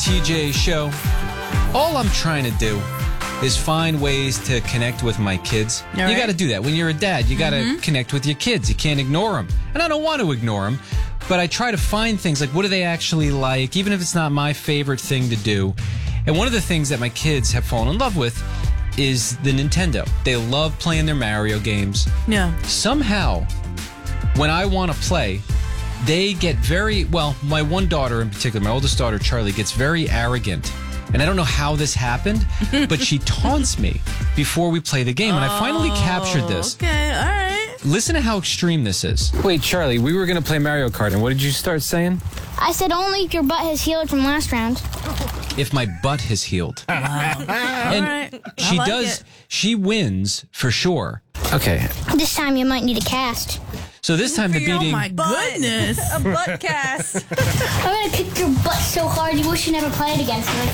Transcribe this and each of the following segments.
TJ Show. All I'm trying to do is find ways to connect with my kids. All you right. got to do that. When you're a dad, you got to connect with your kids. You can't ignore them. And I don't want to ignore them, but I try to find things like, what do they actually like, even if it's not my favorite thing to do. And one of the things that my kids have fallen in love with is the Nintendo. They love playing their Mario games. Yeah. Somehow, when I want to play, they get very, well, my one daughter in particular, my oldest daughter, Charlie, gets very arrogant. And I don't know how this happened, but she taunts me before we play the game. And I finally captured this. Okay, all right. Listen to how extreme this is. Wait, Charlie, we were going to play Mario Kart, and what did you start saying? I said only if your butt has healed from last round. If my butt has healed. All And right. she I like does, it. she wins for sure. Okay, This time you might need a cast. so this time the Oh beating... my goodness. A butt cast. I'm gonna kick your butt so hard you wish you never played against me.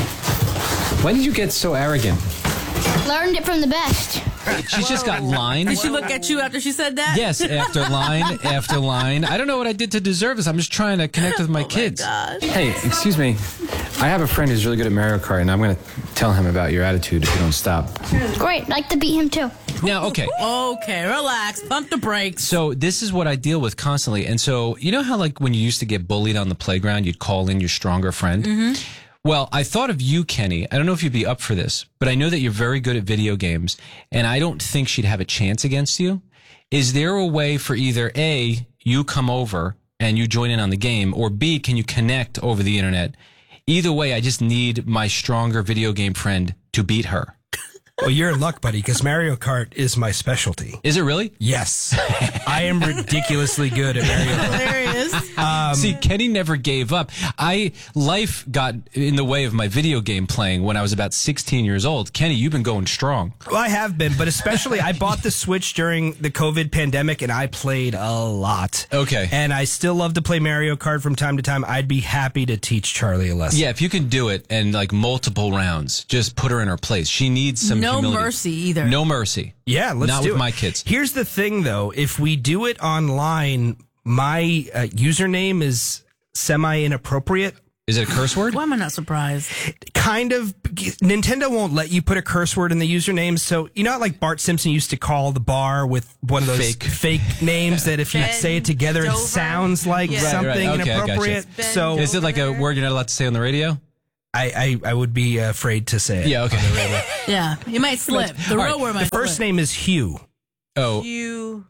When did you get so arrogant? Learned it from the best. She's just got line. Did she look at you after she said that? Yes, after line after line. I don't know what I did to deserve this. I'm just trying to connect with my kids. Gosh. Hey, excuse me. I have a friend who's really good at Mario Kart, and I'm going to tell him about your attitude if you don't stop. Great, like to beat him too. Now, okay. Okay, relax. Pump the brakes. So this is what I deal with constantly. And so, you know how like when you used to get bullied on the playground, you'd call in your stronger friend? Mm-hmm. Well, I thought of you, Kenny. I don't know if you'd be up for this, but I know that you're very good at video games, and I don't think she'd have a chance against you. Is there a way for either A, you come over and you join in on the game, or B, can you connect over the internet? Either way, I just need my stronger video game friend to beat her. Well, you're in luck, buddy, because Mario Kart is my specialty. Is it really? Yes. I am ridiculously good at Mario Kart. There he is. See, Kenny never gave up. Life got in the way of my video game playing when I was about 16 years old. Kenny, you've been going strong. Well, I have been, but especially I bought the Switch during the COVID pandemic, and I played a lot. Okay. And I still love to play Mario Kart from time to time. I'd be happy to teach Charlie a lesson. Yeah, if you can do it and like multiple rounds, just put her in her place. She needs some No humility. mercy either. No mercy. Yeah, let's Not do with it. my kids. Here's the thing, though. If we do it online, my username is semi-inappropriate. Is it a curse word? Why am I not surprised? Kind of. Nintendo won't let you put a curse word in the username. So, you know how like Bart Simpson used to call the bar with one of those fake names that if you Ben say it together, it Dover? sounds like Yeah. something Right. Okay, I gotcha. inappropriate. Ben So Is it like a word you're not allowed to say on the radio? I would be afraid to say it. Yeah, okay. Yeah, you might slip. The All real right, word might The first slip. name is Hugh. Oh, You.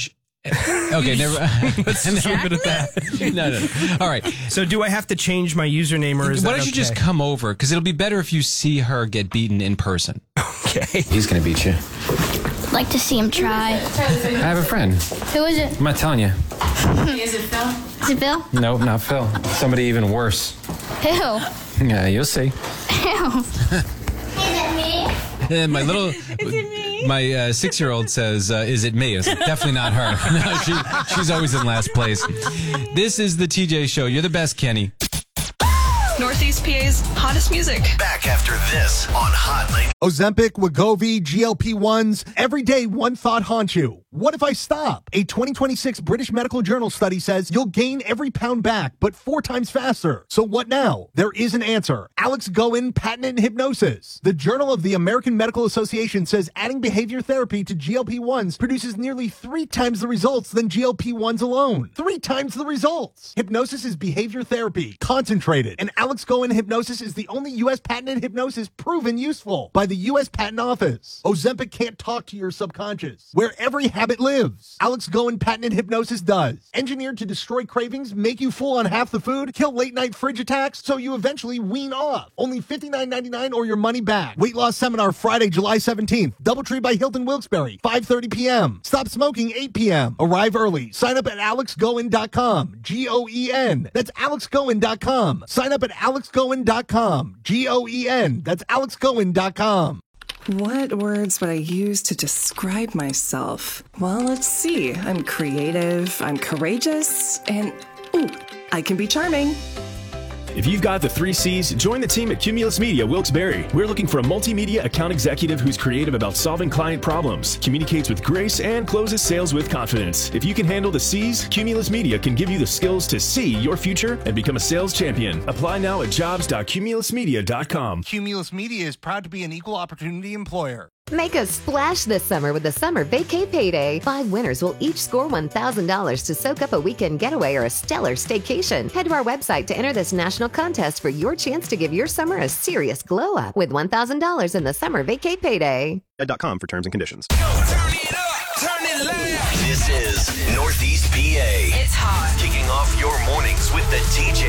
okay, never. Let's leave it at that. No. All right. So do I have to change my username or is Why that don't you just okay? come over? Because it'll be better if you see her get beaten in person. Okay. He's going to beat you. Like to see him try. I have a friend. Who is it? I'm not telling you. Is it Bill? No, not Phil. Somebody even worse. Who? Yeah, you'll see. Who? And my little, my 6-year-old says, "Is it me?" It's definitely not her. No, she's always in last place. This is the TJ Show. You're the best, Kenny. Northeast PA's hottest music. Back after this on Hot Late. Ozempic, Wegovy, GLP-1s. Every day, one thought haunts you. What if I stop? A 2026 British Medical Journal study says you'll gain every pound back, but 4 times faster. So what now? There is an answer. Alex Goen, patented hypnosis. The Journal of the American Medical Association says adding behavior therapy to GLP-1s produces nearly 3 times the results than GLP-1s alone. 3 times the results. Hypnosis is behavior therapy, concentrated, and Alex Goen hypnosis is the only U.S. patented hypnosis proven useful by the U.S. Patent Office. Ozempic can't talk to your subconscious, where every habit lives. Alex Goen patented hypnosis does. Engineered to destroy cravings, make you full on half the food, kill late-night fridge attacks, so you eventually wean off. Only $59.99 or your money back. Weight loss seminar Friday, July 17th. Doubletree by Hilton Wilkes-Barre, 5:30 p.m. Stop smoking, 8 p.m. Arrive early. Sign up at alexgoen.com. G-O-E-N. That's alexgoen.com. Sign up at alexgoen.com. G-O-E-N. That's alexgoen.com. What words would I use to describe myself? Well, let's see. I'm creative, I'm courageous, and ooh, I can be charming. If you've got the 3 C's, join the team at Cumulus Media Wilkes-Barre. We're looking for a multimedia account executive who's creative about solving client problems, communicates with grace, and closes sales with confidence. If you can handle the C's, Cumulus Media can give you the skills to see your future and become a sales champion. Apply now at jobs.cumulusmedia.com. Cumulus Media is proud to be an equal opportunity employer. Make a splash this summer with the Summer Vacay Payday. 5 winners will each score $1,000 to soak up a weekend getaway or a stellar staycation. Head to our website to enter this national contest for your chance to give your summer a serious glow up with $1,000 in the Summer Vacay Payday. .com for terms and conditions. This is Northeast PA. It's hot. Kicking off your mornings with the TJ